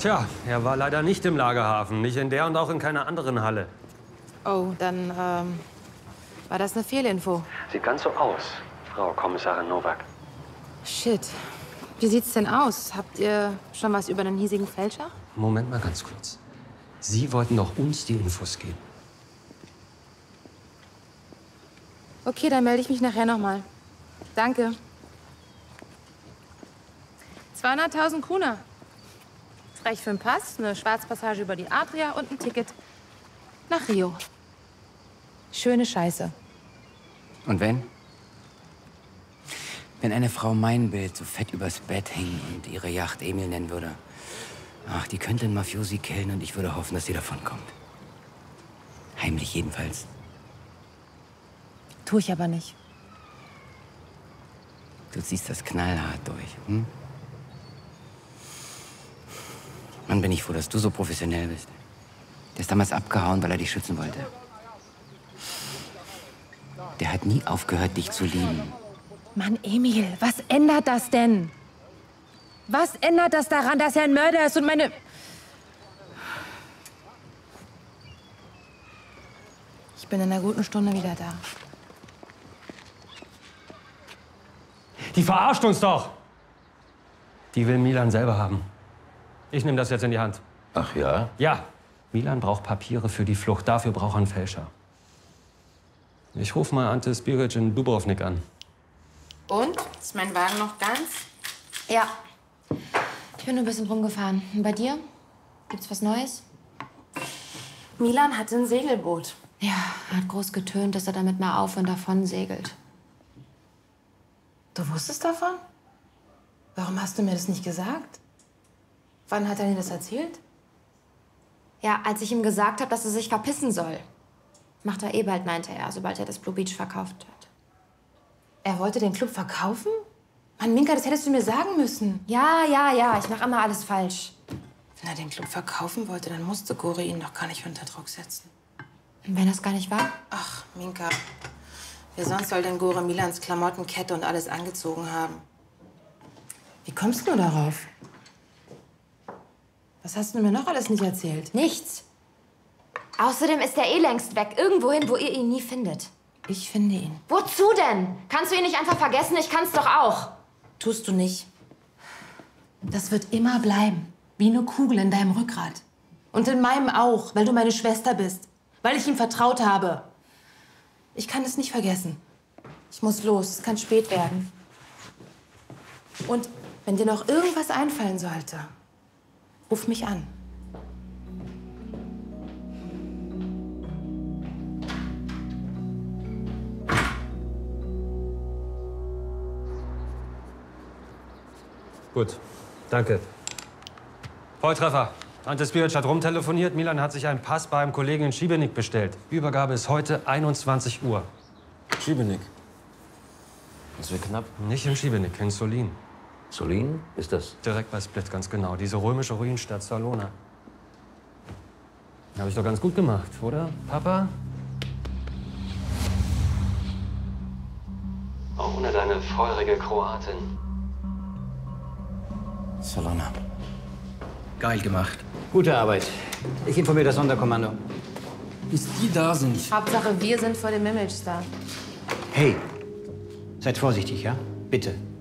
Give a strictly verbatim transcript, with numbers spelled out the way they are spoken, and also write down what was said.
Tja, er war leider nicht im Lagerhafen. Nicht in der und auch in keiner anderen Halle. Oh, dann ähm, war das eine Fehlinfo. Sieht ganz so aus, Frau Kommissarin Nowak. Shit. Wie sieht's denn aus? Habt ihr schon was über einen hiesigen Fälscher? Moment mal ganz kurz. Sie wollten doch uns die Infos geben. Okay, dann melde ich mich nachher noch mal. Danke. zweihunderttausend Kuna. Das reicht für einen Pass, eine Schwarzpassage über die Adria und ein Ticket nach Rio. Schöne Scheiße. Und wenn? Wenn eine Frau mein Bild so fett übers Bett hängen und ihre Yacht Emil nennen würde. Ach, die könnte einen Mafiosi killen und ich würde hoffen, dass sie davonkommt. Heimlich jedenfalls. Tue ich aber nicht. Du ziehst das knallhart durch, hm? Mann, bin ich froh, dass du so professionell bist. Der ist damals abgehauen, weil er dich schützen wollte. Der hat nie aufgehört, dich zu lieben. Mann, Emil, was ändert das denn? Was ändert das daran, dass er ein Mörder ist und meine... Ich bin in einer guten Stunde wieder da. Die verarscht uns doch! Die will Milan selber haben. Ich nehme das jetzt in die Hand. Ach ja? Ja. Milan braucht Papiere für die Flucht. Dafür braucht er einen Fälscher. Ich rufe mal Ante Spiric in Dubrovnik an. Und? Ist mein Wagen noch ganz? Ja. Ich bin nur ein bisschen rumgefahren. Und bei dir? Gibt's was Neues? Milan hatte ein Segelboot. Ja, er hat groß getönt, dass er damit mal auf und davon segelt. Du wusstest davon? Warum hast du mir das nicht gesagt? Wann hat er dir das erzählt? Ja, als ich ihm gesagt habe, dass er sich verpissen soll. Macht er eh bald, meinte er, sobald er das Blue Beach verkauft hat. Er wollte den Club verkaufen? Mann, Minka, das hättest du mir sagen müssen. Ja, ja, ja, ich mache immer alles falsch. Wenn er den Club verkaufen wollte, dann musste Gore ihn doch gar nicht unter Druck setzen. Und wenn das gar nicht war? Ach, Minka, wer sonst soll denn Gore Milans Klamotten, Kette und alles angezogen haben? Wie kommst du darauf? Was hast du mir noch alles nicht erzählt? Nichts. Außerdem ist er eh längst weg. Irgendwohin, wo ihr ihn nie findet. Ich finde ihn. Wozu denn? Kannst du ihn nicht einfach vergessen? Ich kann's doch auch. Tust du nicht. Das wird immer bleiben. Wie eine Kugel in deinem Rückgrat. Und in meinem auch, weil du meine Schwester bist. Weil ich ihm vertraut habe. Ich kann es nicht vergessen. Ich muss los. Es kann spät werden. Und wenn dir noch irgendwas einfallen sollte, ruf mich an. Gut, danke. Volltreffer. Ante Spiric hat rumtelefoniert. Milan hat sich einen Pass bei einem Kollegen in Šibenik bestellt. Übergabe ist heute einundzwanzig Uhr. Šibenik. Das wird knapp. Nicht in Šibenik, in Solin. Solin? Ist das? Direkt bei Split, ganz genau. Diese römische Ruinenstadt Salona. Habe ich doch ganz gut gemacht, oder, Papa? Auch ohne deine feurige Kroatin. Salona. Geil gemacht. Gute Arbeit. Ich informiere das Sonderkommando. Bis die da sind. Hauptsache, wir sind vor dem Image da. Hey, seid vorsichtig, ja? Bitte.